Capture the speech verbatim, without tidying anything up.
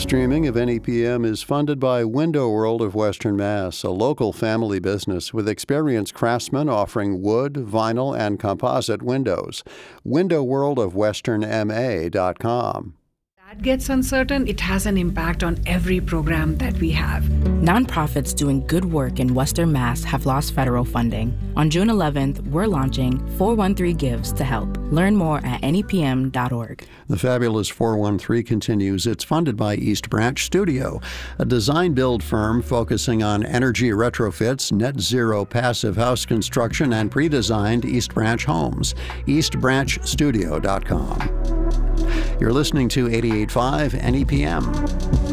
streaming of N E P M is funded by Window World of Western Mass, a local family business with experienced craftsmen offering wood, vinyl, and composite windows. window world of western m a dot com. That gets uncertain, it has an impact on every program that we have. Nonprofits doing good work in Western Mass have lost federal funding. On June eleventh, we're launching four one three Gives to help. Learn more at N E P M dot org. The fabulous four one three continues. It's funded by East Branch Studio, a design-build firm focusing on energy retrofits, net zero passive house construction, and pre-designed East Branch homes. east branch studio dot com. You're listening to eighty-eight point five N E P M.